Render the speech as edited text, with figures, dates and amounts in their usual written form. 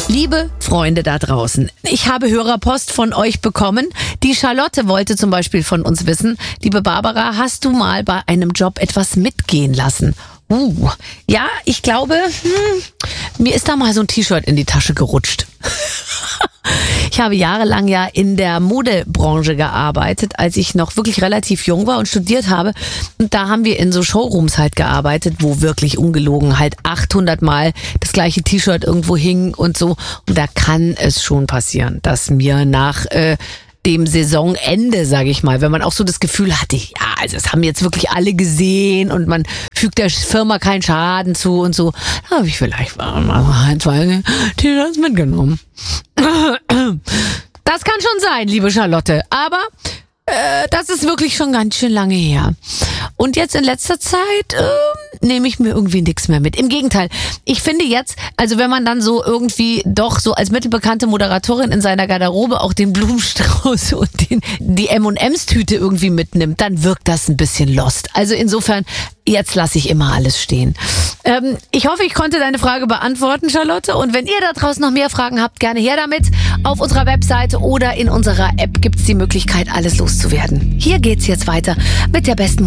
Liebe Freunde da draußen, ich habe Hörerpost von euch bekommen. Die Charlotte wollte zum Beispiel von uns wissen, liebe Barbara, hast du mal bei einem Job etwas mitgehen lassen? Ja, ich glaube, mir ist da mal so ein T-Shirt in die Tasche gerutscht. Ich habe jahrelang ja in der Modebranche gearbeitet, als ich noch wirklich relativ jung war und studiert habe. Und da haben wir in so Showrooms halt gearbeitet, wo wirklich ungelogen halt 800 Mal das gleiche T-Shirt irgendwo hing und so. Und da kann es schon passieren, dass mir nach dem Saisonende, sage ich mal, wenn man auch so das Gefühl hatte, ja, also das haben jetzt wirklich alle gesehen und man fügt der Firma keinen Schaden zu und so, da habe ich vielleicht mal ein, zwei T-Shirts mitgenommen. Das kann schon sein, liebe Charlotte, aber das ist wirklich schon ganz schön lange her. Und jetzt in letzter Zeit nehme ich mir irgendwie nichts mehr mit. Im Gegenteil, ich finde jetzt, also wenn man dann so irgendwie doch so als mittelbekannte Moderatorin in seiner Garderobe auch den Blumenstrauß und die M&M's-Tüte irgendwie mitnimmt, dann wirkt das ein bisschen lost. Also insofern, jetzt lasse ich immer alles stehen. Ich hoffe, ich konnte deine Frage beantworten, Charlotte. Und wenn ihr da draußen noch mehr Fragen habt, gerne her damit. Auf unserer Webseite oder in unserer App gibt's die Möglichkeit, alles loszuwerden. Hier geht's jetzt weiter mit der besten